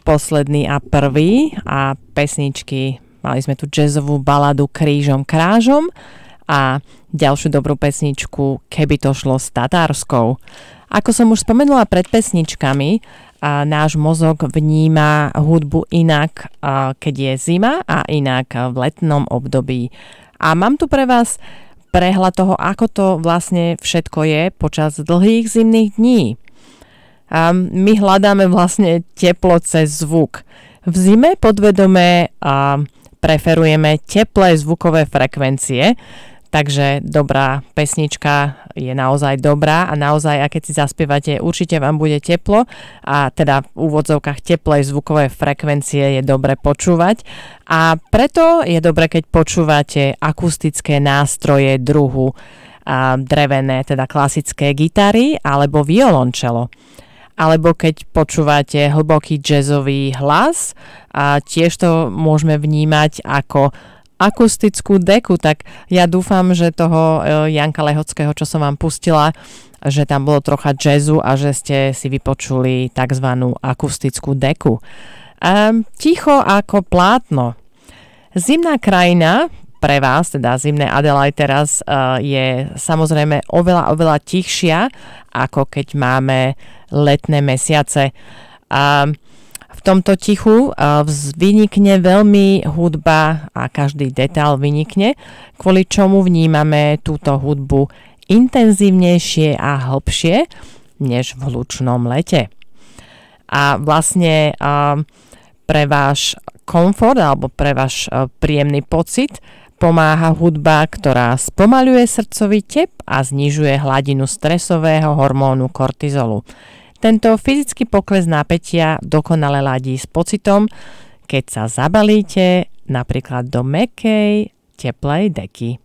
posledný a prvý a pesničky. Mali sme tu jazzovú baladu Krížom krážom a ďalšiu dobrú pesničku Keby to šlo s Tatárskou. Ako som už spomenula pred pesničkami, náš mozog vníma hudbu inak, keď je zima a inak v letnom období. A mám tu pre vás prehľad toho, ako to vlastne všetko je počas dlhých zimných dní. A my hľadáme vlastne teplo cez zvuk. V zime podvedome preferujeme teplé zvukové frekvencie, takže dobrá pesnička je naozaj dobrá a naozaj, a keď si zaspievate, určite vám bude teplo a teda v úvodzovkách teplej zvukové frekvencie je dobre počúvať a preto je dobre, keď počúvate akustické nástroje druhu drevené, teda klasické gitary alebo violončelo. Alebo keď počúvate hlboký jazzový hlas a tiež to môžeme vnímať ako akustickú deku, tak ja dúfam, že toho Janka Lehockého, čo som vám pustila, že tam bolo trocha jazzu a že ste si vypočuli takzvanú akustickú deku. Ticho ako plátno. Zimná krajina pre vás, teda zimné Adelaide teraz je samozrejme oveľa tichšia, ako keď máme letné mesiace. V tomto tichu vynikne veľmi hudba a každý detail vynikne, kvôli čomu vnímame túto hudbu intenzívnejšie a hlbšie než v hlučnom lete. A vlastne pre váš komfort alebo pre váš príjemný pocit pomáha hudba, ktorá spomaľuje srdcový tep a znižuje hladinu stresového hormónu kortizolu. Tento fyzický pokles napätia dokonale ladí s pocitom, keď sa zabalíte napríklad do mäkkej, teplej deky.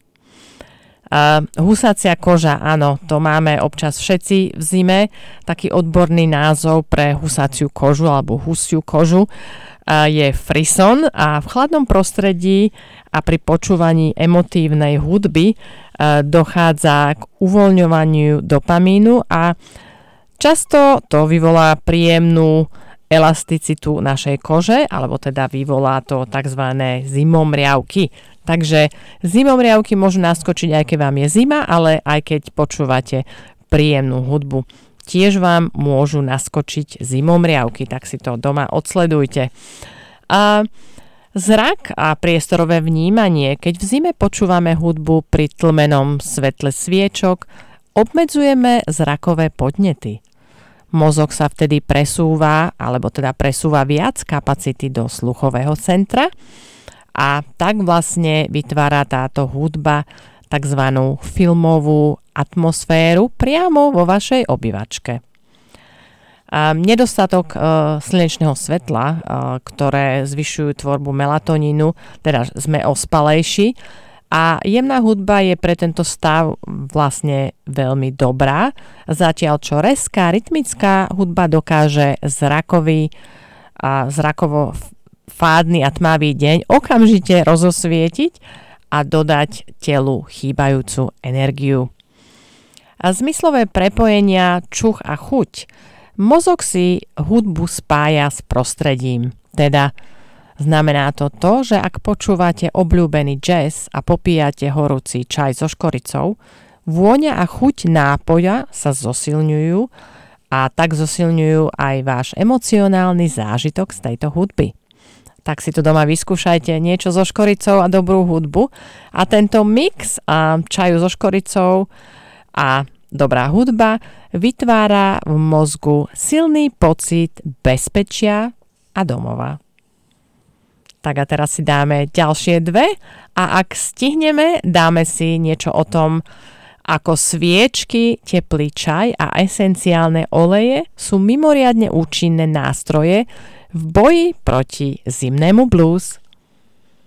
Husácia koža, áno, to máme občas všetci v zime, taký odborný názov pre husáciu kožu alebo husiu kožu je frison a v chladnom prostredí a pri počúvaní emotívnej hudby dochádza k uvoľňovaniu dopamínu a často to vyvolá príjemnú elasticitu našej kože, alebo teda vyvolá to tzv. Zimomriavky. Takže zimomriavky môžu naskočiť aj keď vám je zima, ale aj keď počúvate príjemnú hudbu. Tiež vám môžu naskočiť zimomriavky, tak si to doma odsledujte. A zrak a priestorové vnímanie. Keď v zime počúvame hudbu pri tlmenom svetle sviečok, obmedzujeme zrakové podnety. Mozog sa vtedy presúva viac kapacity do sluchového centra a tak vlastne vytvára táto hudba takzvanú filmovú atmosféru priamo vo vašej obývačke. Nedostatok slnečného svetla, ktoré zvyšujú tvorbu melatonínu, teda sme ospalejší a jemná hudba je pre tento stav vlastne veľmi dobrá, zatiaľ čo rezká rytmická hudba dokáže zrakovo fádny a tmavý deň okamžite rozosvietiť a dodať telu chýbajúcu energiu. A zmyslové prepojenia čuch a chuť. Mozog si hudbu spája s prostredím. Teda znamená to, že ak počúvate obľúbený jazz a popíjate horúci čaj so škoricou, vôňa a chuť nápoja sa zosilňujú a tak zosilňujú aj váš emocionálny zážitok z tejto hudby. Tak si to doma vyskúšajte, niečo so škoricou a dobrú hudbu. A tento mix čaju so škoricou a dobrá hudba vytvára v mozgu silný pocit bezpečia a domova. Tak a teraz si dáme ďalšie dve a ak stihneme, dáme si niečo o tom, ako sviečky, teplý čaj a esenciálne oleje sú mimoriadne účinné nástroje v boji proti zimnému blues.